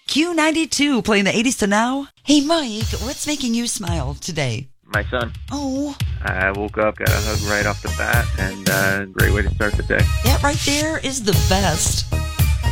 Q92 playing the 80s to now. Hey, Mike, what's making you smile today? My son. Oh. I woke up, got a hug right off the bat, and great way to start the day. That right there is the best.